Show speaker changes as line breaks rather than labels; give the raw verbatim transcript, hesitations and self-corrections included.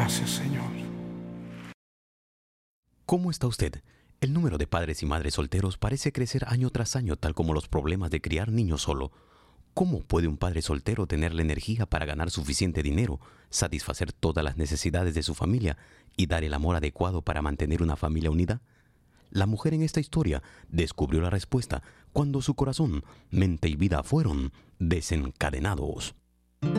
Gracias, Señor.
¿Cómo está usted? El número de padres y madres solteros parece crecer año tras año, tal como los problemas de criar niños solo. ¿Cómo puede un padre soltero tener la energía para ganar suficiente dinero, satisfacer todas las necesidades de su familia y dar el amor adecuado para mantener una familia unida? La mujer en esta historia descubrió la respuesta cuando su corazón, mente y vida fueron desencadenados.